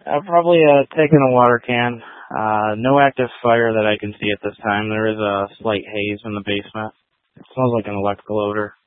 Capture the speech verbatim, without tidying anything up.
I've probably uh, taken a water can. Uh, no active fire that I can see at this time. There is a slight haze in the basement. It smells like an electrical odor.